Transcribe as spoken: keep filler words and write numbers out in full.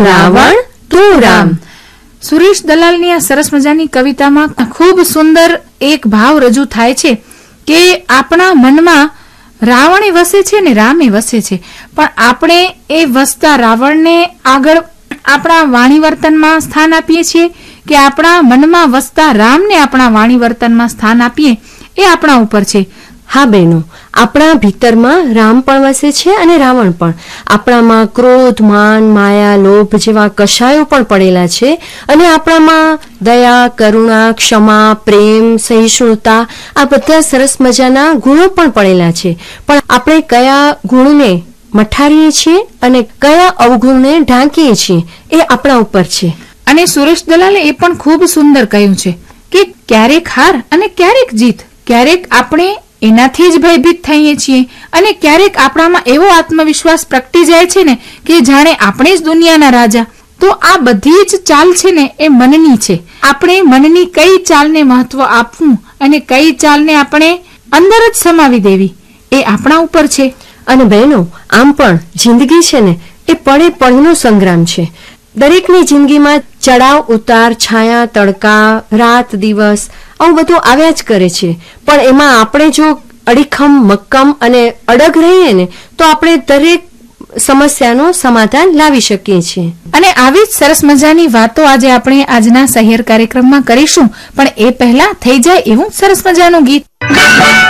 રાવણ તું રામ. સુરેશ દલાલની આ સરસ મજાની કવિતામાં ખૂબ સુંદર એક ભાવ રજૂ થાય છે કે આપણા મનમાં રાવણે વસે છે ને રામે વસે છે, પણ આપણે એ વસતા રાવણને આગળ આપણા વાણી વર્તનમાં સ્થાન આપીએ છીએ કે આપણા મનમાં વસતા રામને આપણા વાણી વર્તનમાં સ્થાન આપીએ, એ આપણા ઉપર છે. હા બહેનો, આપણા ભીતરમાં રામ પણ વસે છે અને રાવણ પણ. આપણામાં ક્રોધ, માન, માયા, લોભ જેવા કષાયો પણ પડેલા છે અને આપણામાં દયા, કરુણા, ક્ષમા, પ્રેમ, સહિષ્ણુતા આ બધા સરસ મજાના ગુણો પણ પડેલા છે. પણ આપણે કયા ગુણને મઠારીએ છીએ અને કયા અવગુણને ઢાંકીએ છીએ એ આપણા ઉપર છે. અને સુરેશ દલાલે એ પણ ખૂબ સુંદર કહ્યું છે કે ક્યારેક હાર અને ક્યારેક જીત, ક્યારેક આપણે એનાથી જ ભયભીત થઈએ છીએ અને ક્યારેક આપણામાં એવો આત્મવિશ્વાસ પ્રગટી જાય છે ને કે જાણે આપણે જ દુનિયાના રાજા. તો આ બધી જ ચાલ છે ને એ મનની છે. આપણે મનની કઈ ચાલને મહત્વ આપવું અને કઈ ચાલને આપણે અંદર જ સમાવી દેવી એ આપણા ઉપર છે. અને બહેનો, આમ પણ જિંદગી છે ને એ પળે પળનો સંગ્રામ છે. દરેકની જિંદગીમાં ચડાવ ઉતાર, છાયા તડકા, રાત દિવસ આવું બધું આવ્યા જ કરે છે. પણ એમાં આપણે જો અડીખમ, મક્કમ અને અડગ રહીએ ને તો આપણે દરેક સમસ્યાનું સમાધાન લાવી શકીએ છીએ. અને આવી જ સરસ મજાની વાતો આજે આપણે આજના સહિયર કાર્યક્રમમાં કરીશું, પણ એ પહેલા થઈ જાય એવું સરસ મજાનું ગીત.